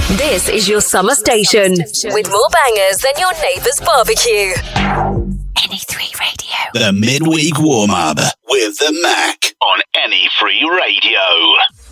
This is your summer station with more bangers than your neighbour's barbecue. NE3 Radio. The midweek warm-up with the Mac on NE3 Radio.